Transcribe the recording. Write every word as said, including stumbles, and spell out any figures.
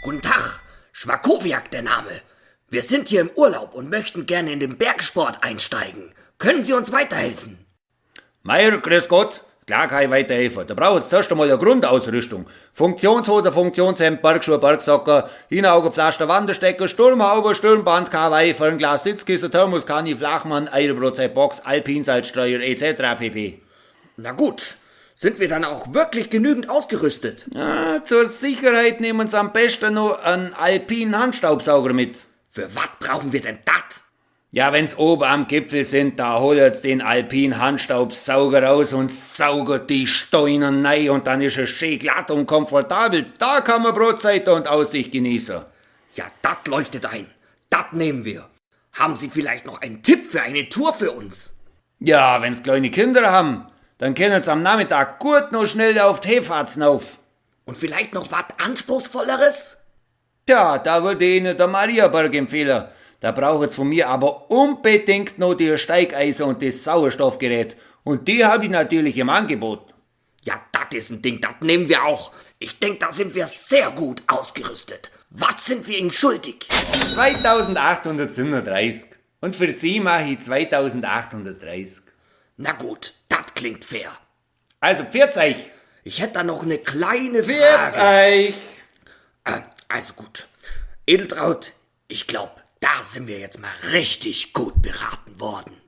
Guten Tag, Schmakowiak der Name. Wir sind hier im Urlaub und möchten gerne in den Bergsport einsteigen. Können Sie uns weiterhelfen? Meier, grüß Gott. Klar kann ich weiterhelfen. Da brauchst du zuerst einmal eine Grundausrüstung. Funktionshose, Funktionshemd, Bergschuhe, Bergsocker, Hinaugepflaster, Wanderstecker, Sturmhaube, Sturmband, Kawaii, Fernglas, Sitzkissen, Thermoskanne, Flachmann, Eierbrot, Box, Alpinsalzstreuer et cetera pp. Na gut, sind wir dann auch wirklich genügend ausgerüstet? Ja, zur Sicherheit nehmen Sie am besten noch einen alpinen Handstaubsauger mit. Für was brauchen wir denn das? Ja, wenn's oben am Gipfel sind, da holt's den alpinen Handstaubsauger raus und saugert die Steine rein und dann ist es schön glatt und komfortabel. Da kann man Brotzeit und Aussicht genießen. Ja, das leuchtet ein. Das nehmen wir. Haben Sie vielleicht noch einen Tipp für eine Tour für uns? Ja, wenn's kleine Kinder haben, dann können sie am Nachmittag gut noch schnell auf die Hefahrzen auf. Und vielleicht noch was Anspruchsvolleres? Tja, da würde ich Ihnen der Mariaberg empfehlen. Da braucht es von mir aber unbedingt noch die Steigeisen und das Sauerstoffgerät. Und die habe ich natürlich im Angebot. Ja, das ist ein Ding, das nehmen wir auch. Ich denke, da sind wir sehr gut ausgerüstet. Was sind wir Ihnen schuldig? zweitausendachthundertsiebenunddreißig. Und für Sie mache ich zweitausendachthundertdreißig. Na gut, das klingt fair. Also, pfiat euch. Ich hätte da noch eine kleine Pfiat Frage. euch. Äh, also gut. Edeltraud, ich glaube, da sind wir jetzt mal richtig gut beraten worden.